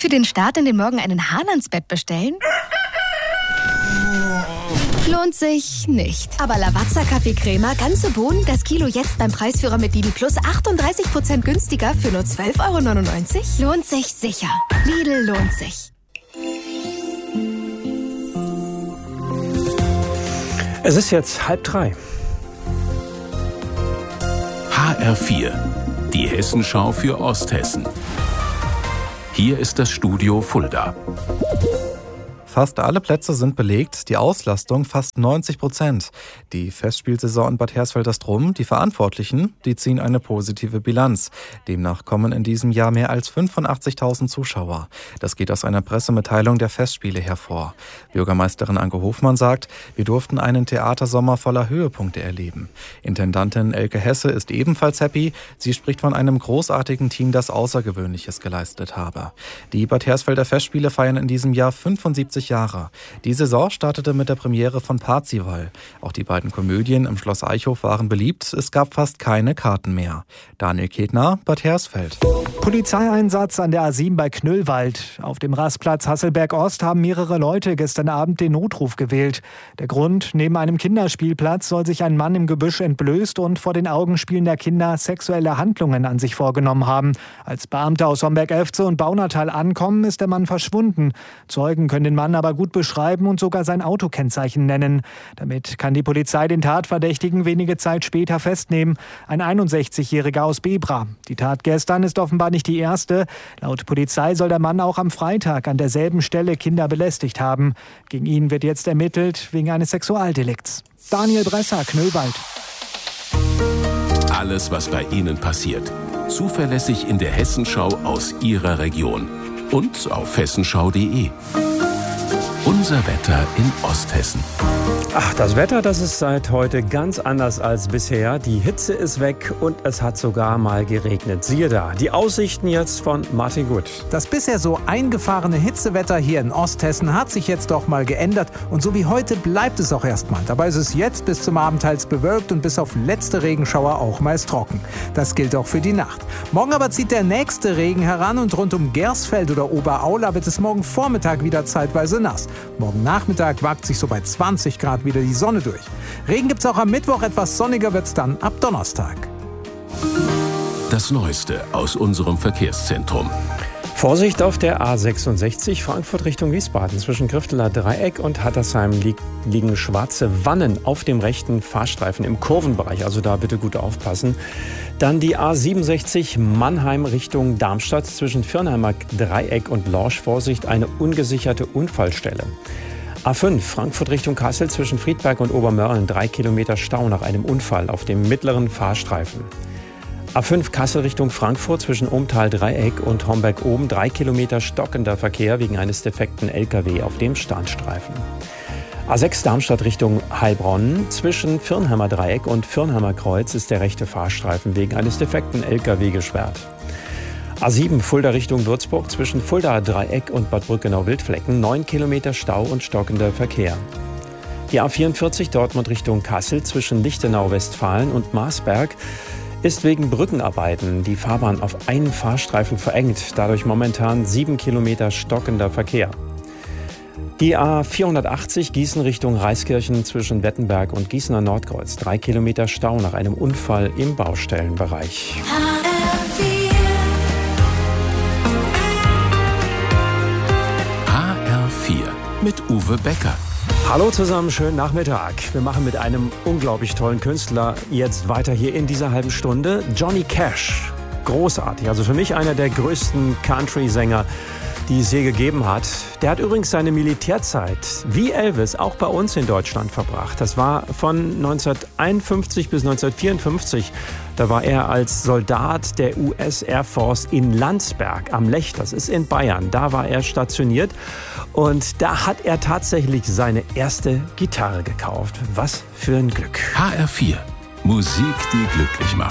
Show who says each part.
Speaker 1: Für den Start in den Morgen einen Hahn ans Bett bestellen? Lohnt sich nicht. Aber Lavazza Kaffeecrema, ganze Bohnen, das Kilo jetzt beim Preisführer mit Lidl Plus 38% günstiger für nur 12,99 €? Lohnt sich sicher. Lidl lohnt sich.
Speaker 2: Es ist jetzt 2:30.
Speaker 3: HR4, die Hessenschau für Osthessen. Hier ist das Studio Fulda.
Speaker 4: Fast alle Plätze sind belegt, die Auslastung fast 90%. Die Festspielsaison in Bad Hersfeld ist rum. Die Verantwortlichen, die ziehen eine positive Bilanz. Demnach kommen in diesem Jahr mehr als 85.000 Zuschauer. Das geht aus einer Pressemitteilung der Festspiele hervor. Bürgermeisterin Anke Hofmann sagt, wir durften einen Theatersommer voller Höhepunkte erleben. Intendantin Elke Hesse ist ebenfalls happy. Sie spricht von einem großartigen Team, das Außergewöhnliches geleistet habe. Die Bad Hersfelder Festspiele feiern in diesem Jahr 75 Jahre. Die Saison startete mit der Premiere von Parzival. Auch die beiden Komödien im Schloss Eichhof waren beliebt. Es gab fast keine Karten mehr. Daniel Ketner, Bad Hersfeld.
Speaker 5: Polizeieinsatz an der A7 bei Knüllwald. Auf dem Rastplatz Hasselberg-Ost haben mehrere Leute gestern Abend den Notruf gewählt. Der Grund: Neben einem Kinderspielplatz soll sich ein Mann im Gebüsch entblößt und vor den Augen spielender Kinder sexuelle Handlungen an sich vorgenommen haben. Als Beamte aus Homberg-Efze und Baunatal ankommen, ist der Mann verschwunden. Zeugen können den Mann aber gut beschreiben und sogar sein Autokennzeichen nennen. Damit kann die Polizei den Tatverdächtigen wenige Zeit später festnehmen. Ein 61-Jähriger aus Bebra. Die Tat gestern ist offenbar nicht die erste. Laut Polizei soll der Mann auch am Freitag an derselben Stelle Kinder belästigt haben. Gegen ihn wird jetzt ermittelt wegen eines Sexualdelikts. Daniel Bresser, Knüllwald.
Speaker 3: Alles, was bei Ihnen passiert. Zuverlässig in der Hessenschau aus Ihrer Region. Und auf hessenschau.de. Unser Wetter in Osthessen.
Speaker 2: Ach, das Wetter, das ist seit heute ganz anders als bisher. Die Hitze ist weg und es hat sogar mal geregnet. Siehe da, die Aussichten jetzt von Martin Gut.
Speaker 6: Das bisher so eingefahrene Hitzewetter hier in Osthessen hat sich jetzt doch mal geändert. Und so wie heute bleibt es auch erstmal. Dabei ist es jetzt bis zum Abend teils bewölkt und bis auf letzte Regenschauer auch meist trocken. Das gilt auch für die Nacht. Morgen aber zieht der nächste Regen heran und rund um Gersfeld oder Oberaula wird es morgen Vormittag wieder zeitweise nass. Morgen Nachmittag wagt sich so bei 20 Grad wieder die Sonne durch. Regen gibt's auch am Mittwoch, etwas sonniger wird's dann ab Donnerstag.
Speaker 3: Das Neueste aus unserem Verkehrszentrum.
Speaker 2: Vorsicht auf der A66 Frankfurt Richtung Wiesbaden. Zwischen Grifteler Dreieck und Hattersheim liegen schwarze Wannen auf dem rechten Fahrstreifen im Kurvenbereich. Also da bitte gut aufpassen. Dann die A67 Mannheim Richtung Darmstadt. Zwischen Firnheimer Dreieck und Lorsch. Vorsicht, eine ungesicherte Unfallstelle. A5 Frankfurt Richtung Kassel. Zwischen Friedberg und Obermörlen 3 Kilometer Stau nach einem Unfall auf dem mittleren Fahrstreifen. A5 Kassel Richtung Frankfurt zwischen Ohmtal-Dreieck und Homberg-Oben 3 Kilometer stockender Verkehr wegen eines defekten LKW auf dem Standstreifen. A6 Darmstadt Richtung Heilbronn zwischen Firnheimer Dreieck und Firnheimer Kreuz ist der rechte Fahrstreifen wegen eines defekten LKW gesperrt. A7 Fulda Richtung Würzburg zwischen Fulda Dreieck und Bad Brückenau-Wildflecken 9 Kilometer Stau und stockender Verkehr. Die A44 Dortmund Richtung Kassel zwischen Lichtenau-Westfalen und Marsberg ist wegen Brückenarbeiten die Fahrbahn auf einen Fahrstreifen verengt. Dadurch momentan 7 Kilometer stockender Verkehr. Die A480 Gießen Richtung Reiskirchen zwischen Wettenberg und Gießener Nordkreuz. 3 Kilometer Stau nach einem Unfall im Baustellenbereich.
Speaker 3: HR4 mit Uwe Becker.
Speaker 2: Hallo zusammen, schönen Nachmittag. Wir machen mit einem unglaublich tollen Künstler jetzt weiter hier in dieser halben Stunde. Johnny Cash, großartig. Also für mich einer der größten Country-Sänger, die es je gegeben hat. Der hat übrigens seine Militärzeit, wie Elvis, auch bei uns in Deutschland verbracht. Das war von 1951 bis 1954. Da war er als Soldat der US Air Force in Landsberg am Lech, das ist in Bayern. Da war er stationiert und da hat er tatsächlich seine erste Gitarre gekauft. Was für ein Glück.
Speaker 3: HR4, Musik, die glücklich macht.